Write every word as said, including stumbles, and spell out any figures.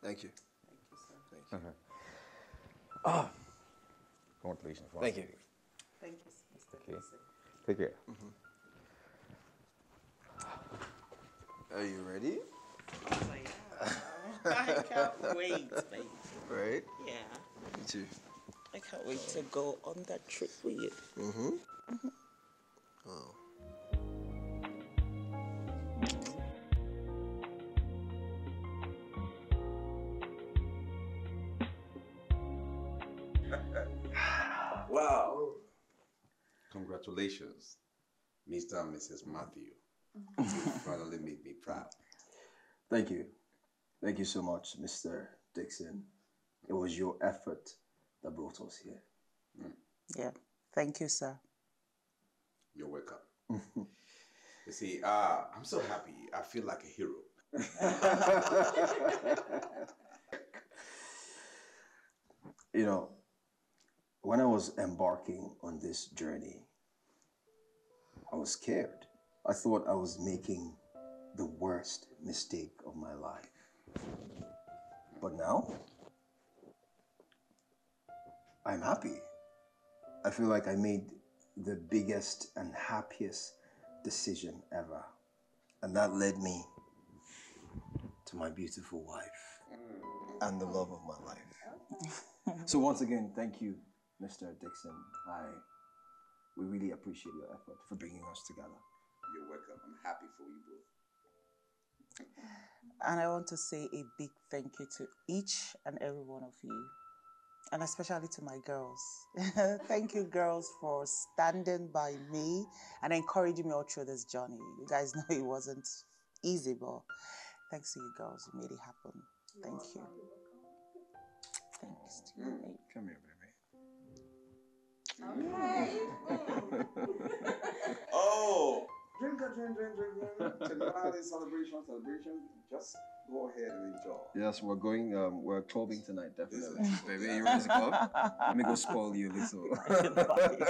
Thank you. Thank you, sir. Thank you. Uh-huh. Oh, congratulations. Thank you. Thank you, Mister Okay. Dixon. Take care. Mm-hmm. Are you ready? Oh, yeah. I can't wait, baby. Right? Yeah. Me too. I can't wait to go on that trip with you. Mm-hmm. Mm-hmm. Oh. Wow. Congratulations, Mister and Missus Matthew. You finally made me proud. Thank you. Thank you so much, Mister Dixon. It was your effort that brought us here. Mm. Yeah. Thank you, sir. You're welcome. You see, uh, I'm so happy. I feel like a hero. You know, when I was embarking on this journey, I was scared. I thought I was making the worst mistake of my life. But now, I'm happy. I feel like I made the biggest and happiest decision ever. And that led me to my beautiful wife and the love of my life. So once again, thank you, Mister Dixon. I, we really appreciate your effort for bringing us together. You're welcome. I'm happy for you both. And I want to say a big thank you to each and every one of you. And especially to my girls. Thank you, girls, for standing by me and encouraging me all through this journey. You guys know it wasn't easy, but thanks to you girls, you made it happen. Thank you. Thanks to you, babe. Come here, baby. Okay. Oh! Drink, drink, drink, drink, drink. Tonight celebration, celebration. Just go ahead and enjoy. Yes, we're going, um, we're clubbing tonight, definitely. Baby, are you ready to club? Let me go spoil you a little.